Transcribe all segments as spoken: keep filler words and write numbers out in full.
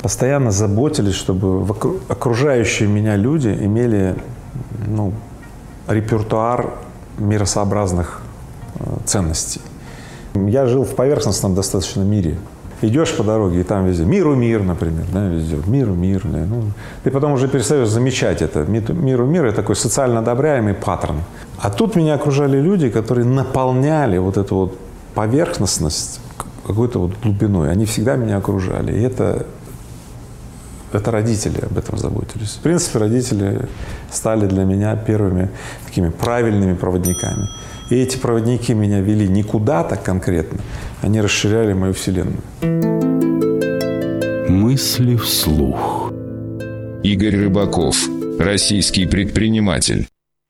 постоянно заботились, чтобы окружающие меня люди имели, ну, репертуар миросообразных ценностей. Я жил в поверхностном достаточно мире. Идешь по дороге, и там везде «миру мир», например, да, везде «миру мир». Да, ну, ты потом уже перестаешь замечать это. «Миру мир» — это такой социально одобряемый паттерн. А тут меня окружали люди, которые наполняли вот эту вот поверхностность какой-то вот глубиной. Они всегда меня окружали. И это, это родители об этом заботились. В принципе, родители стали для меня первыми такими правильными проводниками. И эти проводники меня вели не куда-то конкретно, они расширяли мою вселенную. Мысли вслух. Игорь Рыбаков, российский предприниматель.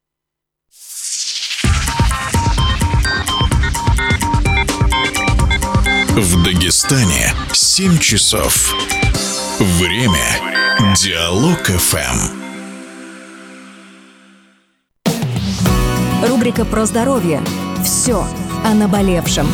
В Дагестане семь часов. Время. Диалог эф эм. Рубрика про здоровье. Все о наболевшем.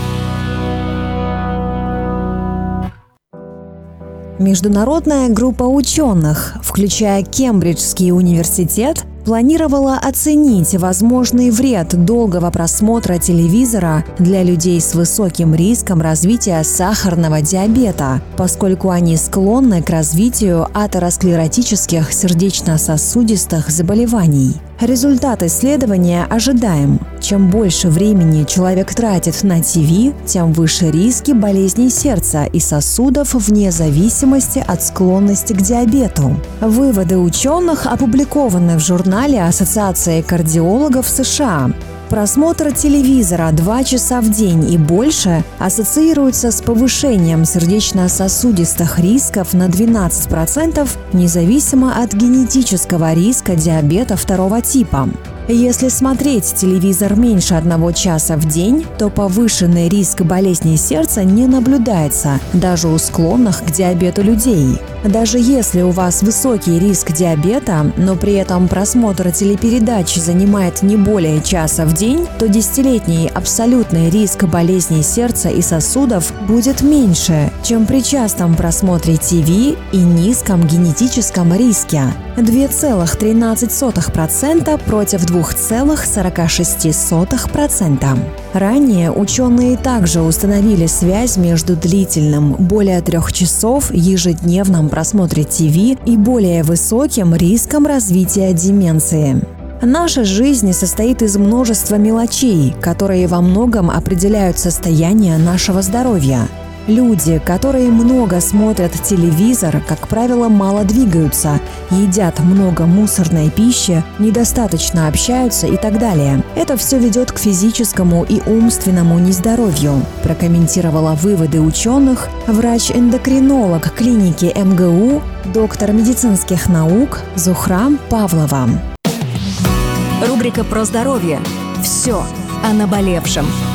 Международная группа ученых, включая Кембриджский университет, планировала оценить возможный вред долгого просмотра телевизора для людей с высоким риском развития сахарного диабета, поскольку они склонны к развитию атеросклеротических сердечно-сосудистых заболеваний. Результат исследования ожидаем. Чем больше времени человек тратит на ТВ, тем выше риски болезней сердца и сосудов вне зависимости от склонности к диабету. Выводы ученых опубликованы в журнале Ассоциации кардиологов США. Просмотр телевизора два часа в день и больше ассоциируется с повышением сердечно-сосудистых рисков на двенадцать процентов, независимо от генетического риска диабета второго типа. Если смотреть телевизор меньше одного часа в день, то повышенный риск болезней сердца не наблюдается, даже у склонных к диабету людей. Даже если у вас высокий риск диабета, но при этом просмотр телепередач занимает не более часа в день, то десятилетний абсолютный риск болезней сердца и сосудов будет меньше, чем при частом просмотре ТВ и низком генетическом риске – два целых тринадцать сотых процента против два целых сорок шесть сотых процента. Ранее ученые также установили связь между длительным, более трех часов, ежедневном просмотре ТВ и более высоким риском развития деменции. Наша жизнь состоит из множества мелочей, которые во многом определяют состояние нашего здоровья. Люди, которые много смотрят телевизор, как правило, мало двигаются, едят много мусорной пищи, недостаточно общаются и так далее. Это все ведет к физическому и умственному нездоровью, прокомментировала выводы ученых врач-эндокринолог клиники эм гэ у, доктор медицинских наук Зухра Павлова. Рубрика про здоровье. Все о наболевшем.